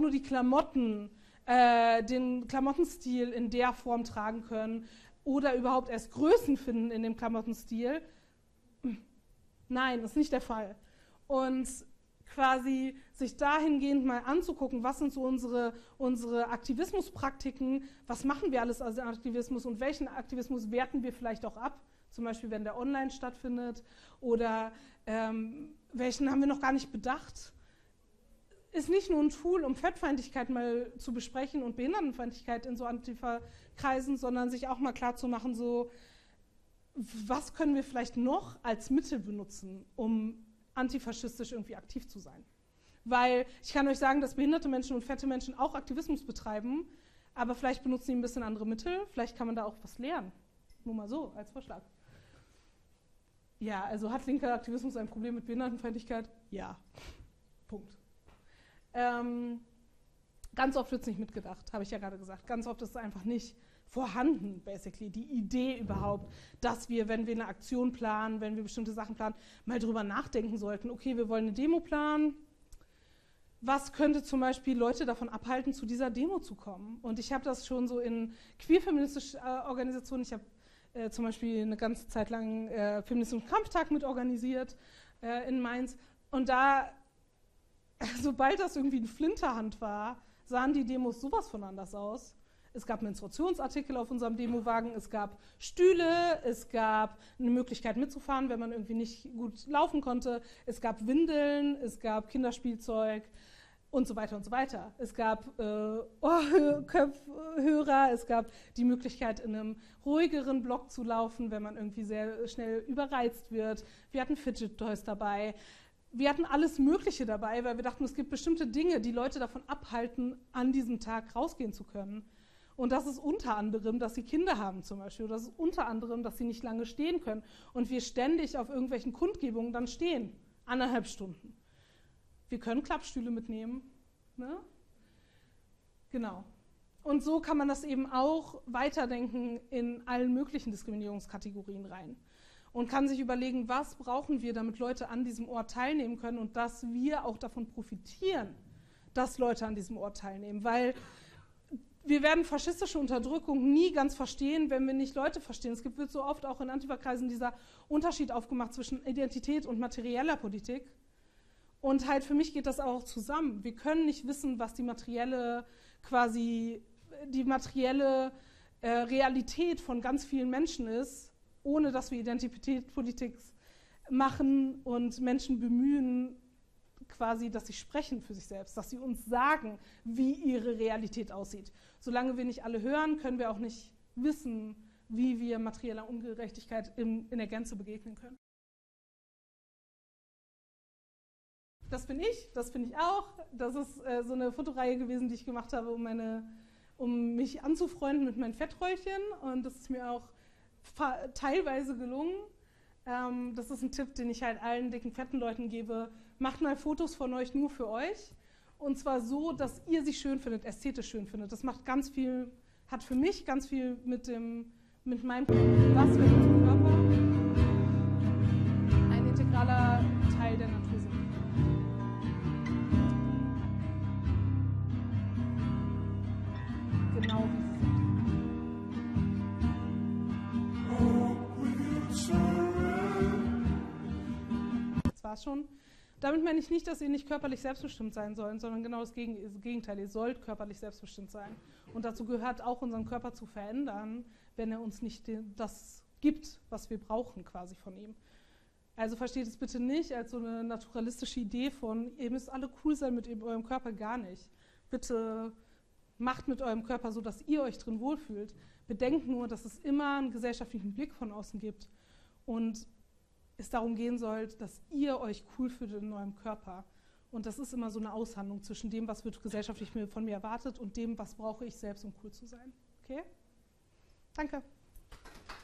nur die Klamotten, den Klamottenstil in der Form tragen können oder überhaupt erst Größen finden in dem Klamottenstil. Nein, das ist nicht der Fall. Und quasi sich dahingehend mal anzugucken, was sind so unsere Aktivismuspraktiken, was machen wir alles als Aktivismus und welchen Aktivismus werten wir vielleicht auch ab, zum Beispiel wenn der online stattfindet oder welchen haben wir noch gar nicht bedacht, ist nicht nur ein Tool, um Fettfeindlichkeit mal zu besprechen und Behindertenfeindlichkeit in so Antifa-Kreisen, sondern sich auch mal klar zu machen, so, was können wir vielleicht noch als Mittel benutzen, um antifaschistisch irgendwie aktiv zu sein. Weil ich kann euch sagen, dass behinderte Menschen und fette Menschen auch Aktivismus betreiben, aber vielleicht benutzen sie ein bisschen andere Mittel, vielleicht kann man da auch was lernen. Nur mal so, als Vorschlag. Ja, also hat linker Aktivismus ein Problem mit Behindertenfeindlichkeit? Ja. Punkt. Ganz oft wird es nicht mitgedacht, habe ich ja gerade gesagt. Ganz oft ist es einfach nicht vorhanden, basically, die Idee überhaupt, dass wir, wenn wir eine Aktion planen, wenn wir bestimmte Sachen planen, mal drüber nachdenken sollten, okay, wir wollen eine Demo planen, was könnte zum Beispiel Leute davon abhalten, zu dieser Demo zu kommen? Und ich habe das schon so in queer-feministischen Organisationen, ich habe zum Beispiel eine ganze Zeit lang feministischen Kampftag mitorganisiert in Mainz und da, sobald das irgendwie eine Flinterhand war, sahen die Demos sowas von anders aus. Es gab Menstruationsartikel auf unserem Demowagen, es gab Stühle, es gab eine Möglichkeit mitzufahren, wenn man irgendwie nicht gut laufen konnte, es gab Windeln, es gab Kinderspielzeug und so weiter und so weiter. Es gab Kopfhörer, es gab die Möglichkeit, in einem ruhigeren Block zu laufen, wenn man irgendwie sehr schnell überreizt wird. Wir hatten Fidget Toys dabei. Wir hatten alles Mögliche dabei, weil wir dachten, es gibt bestimmte Dinge, die Leute davon abhalten, an diesem Tag rausgehen zu können. Und das ist unter anderem, dass sie Kinder haben zum Beispiel. Das ist unter anderem, dass sie nicht lange stehen können. Und wir ständig auf irgendwelchen Kundgebungen dann stehen. 1,5 Stunden. Wir können Klappstühle mitnehmen. Ne? Genau. Und so kann man das eben auch weiterdenken in allen möglichen Diskriminierungskategorien rein. Und kann sich überlegen, was brauchen wir, damit Leute an diesem Ort teilnehmen können und dass wir auch davon profitieren, dass Leute an diesem Ort teilnehmen. Weil wir werden faschistische Unterdrückung nie ganz verstehen, wenn wir nicht Leute verstehen. Es wird so oft auch in Antifa-Kreisen dieser Unterschied aufgemacht zwischen Identität und materieller Politik. Und halt für mich geht das auch zusammen. Wir können nicht wissen, was die materielle Realität von ganz vielen Menschen ist, ohne dass wir Identitätspolitik machen und Menschen bemühen, quasi, dass sie sprechen für sich selbst, dass sie uns sagen, wie ihre Realität aussieht. Solange wir nicht alle hören, können wir auch nicht wissen, wie wir materieller Ungerechtigkeit in der Gänze begegnen können. Das bin ich auch. Das ist so eine Fotoreihe gewesen, die ich gemacht habe, um mich anzufreunden mit meinen Fettröllchen. Und das ist mir auch teilweise gelungen. Das ist ein Tipp, den ich halt allen dicken, fetten Leuten gebe. Macht mal Fotos von euch nur für euch. Und zwar so, dass ihr sie schön findet, ästhetisch schön findet. Das macht ganz viel, hat für mich ganz viel mit meinem Körper. Was, wenn unser Körper ein integraler Teil der Natur sind? Genau wie sie sind. Das war's schon. Damit meine ich nicht, dass ihr nicht körperlich selbstbestimmt sein sollt, sondern genau das Gegenteil. Ihr sollt körperlich selbstbestimmt sein. Und dazu gehört auch, unseren Körper zu verändern, wenn er uns nicht das gibt, was wir brauchen quasi von ihm. Also versteht es bitte nicht als so eine naturalistische Idee von, ihr müsst alle cool sein mit eurem Körper, gar nicht. Bitte macht mit eurem Körper so, dass ihr euch drin wohlfühlt. Bedenkt nur, dass es immer einen gesellschaftlichen Blick von außen gibt und es darum gehen soll, dass ihr euch cool fühlt in eurem Körper. Und das ist immer so eine Aushandlung zwischen dem, was wird gesellschaftlich von mir erwartet und dem, was brauche ich selbst, um cool zu sein. Okay? Danke.